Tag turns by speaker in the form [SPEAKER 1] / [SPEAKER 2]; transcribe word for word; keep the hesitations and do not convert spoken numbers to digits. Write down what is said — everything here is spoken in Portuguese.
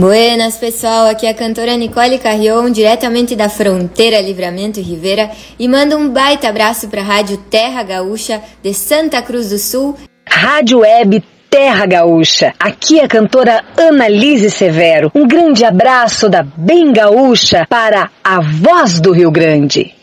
[SPEAKER 1] Buenas, pessoal, aqui é a cantora Nicole Carrion, diretamente da fronteira Livramento e Rivera, e mando um baita abraço para a Rádio Terra Gaúcha de Santa Cruz do Sul.
[SPEAKER 2] Rádio Web Terra Gaúcha, aqui é a cantora Annalise Severo. Um grande abraço da Bem Gaúcha para a Voz do Rio Grande.